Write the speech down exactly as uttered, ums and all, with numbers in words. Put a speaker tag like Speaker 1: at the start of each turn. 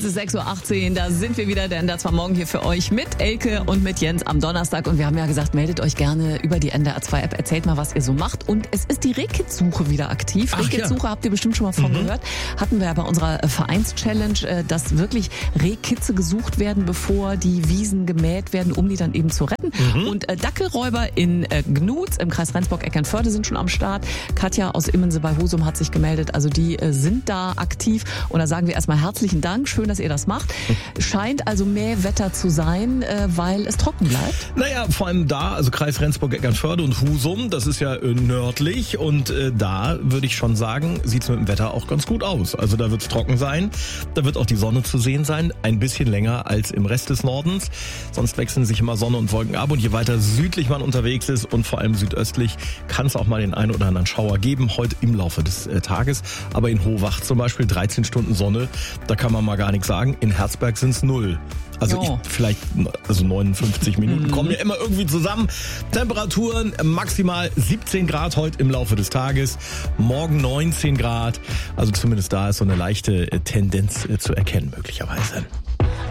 Speaker 1: Jetzt ist sechs Uhr achtzehn, da sind wir wieder, denn das war morgen hier für euch mit Elke und mit Jens am Donnerstag. Und wir haben ja gesagt, meldet euch gerne über die N D R zwei App, erzählt mal, was ihr so macht. Und es ist die Rehkitzsuche wieder aktiv. Rehkitzsuche, ja. Habt ihr bestimmt schon mal von mhm. gehört. Hatten wir ja bei unserer Vereins-Challenge, dass wirklich Rehkitze gesucht werden, bevor die Wiesen gemäht werden, um die dann eben zu retten. Mhm. Und äh, Dackelräuber in äh, Gnutz im Kreis Rendsburg-Eckernförde sind schon am Start. Katja aus Immense bei Husum hat sich gemeldet. Also die äh, sind da aktiv. Und da sagen wir erstmal herzlichen Dank. Schön, dass ihr das macht. Scheint also Mähwetter zu sein, äh, weil es trocken bleibt.
Speaker 2: Naja, vor allem da, also Kreis Rendsburg-Eckernförde und Husum, das ist ja äh, nördlich. Und äh, da würde ich schon sagen, sieht es mit dem Wetter auch ganz gut aus. Also da wird es trocken sein. Da wird auch die Sonne zu sehen sein. Ein bisschen länger als im Rest des Nordens. Sonst wechseln sich immer Sonne und Wolken ab. Und je weiter südlich man unterwegs ist und vor allem südöstlich, kann es auch mal den einen oder anderen Schauer geben. Heute im Laufe des äh, Tages. Aber in Hohwach zum Beispiel dreizehn Stunden Sonne. Da kann man mal gar nichts sagen. In Herzberg sind es null. Also ich, vielleicht also neunundfünfzig Minuten kommen ja immer irgendwie zusammen. Temperaturen maximal siebzehn Grad heute im Laufe des Tages. Morgen neunzehn Grad. Also zumindest da ist so eine leichte Tendenz zu erkennen möglicherweise.